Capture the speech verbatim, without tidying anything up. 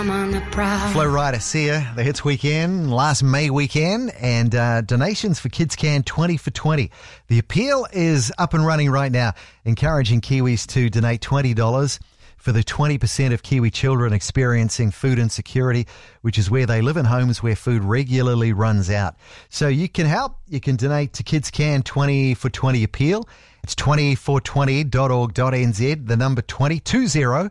Flow Rider, see ya. The Hits Weekend, last May weekend, and uh, donations for Kids Can twenty for twenty. The appeal is up and running right now, encouraging Kiwis to donate twenty dollars for the twenty percent of Kiwi children experiencing food insecurity, which is where they live in homes where food regularly runs out. So you can help. You can donate to Kids Can twenty for twenty appeal. It's twenty for twenty dot org dot n z, the number twenty, two zero